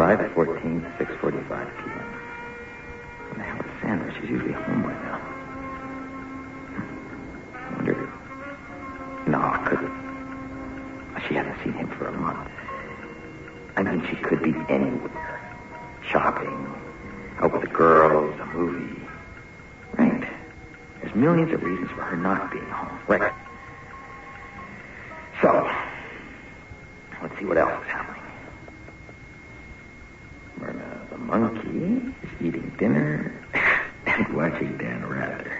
July the 14th, 6:45 p.m. What the hell is Sandra? She's usually home by now. I wonder... No, couldn't. She hasn't seen him for a month. I mean, she could be anywhere. Shopping, out with the girls, a movie. Right. There's millions of reasons for her not being home. Right. So, let's see what else is happening. Myrna the monkey is eating dinner and watching Dan Rather.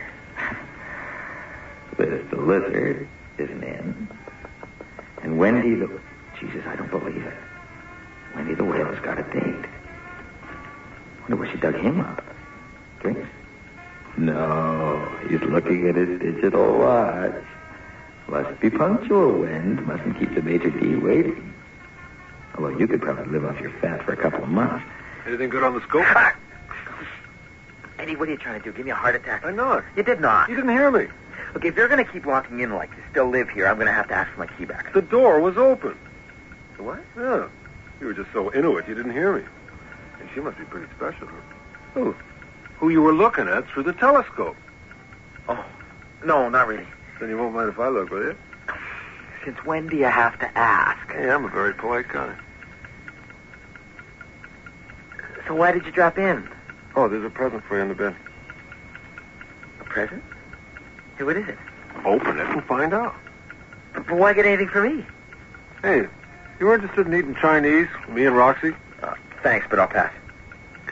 Liz the lizard isn't in. And Wendy the... Jesus, I don't believe it. Wendy the whale has got a date. Wonder where she dug him up. Drinks? No, he's looking at his digital watch. Must be punctual, Wend. Mustn't keep the Major D waiting. Although you could probably live off your fat for a couple of months. Anything good on the scope? Eddie, what are you trying to do? Give me a heart attack? I know it. You did not. You didn't hear me. Okay, if you're going to keep walking in like you still live here, I'm going to have to ask for my key back. The door was open. The what? Yeah. You were just so into it, you didn't hear me. And she must be pretty special, huh? Who? Who you were looking at through the telescope. Oh, no, not really. Then you won't mind if I look, will you? Since when do you have to ask? Hey, I'm a very polite guy. So why did you drop in? Oh, there's a present for you in the bin. A present? Hey, what is it? Open it and find out. But why get anything for me? Hey, you were interested in eating Chinese? Me and Roxy? Thanks, but I'll pass.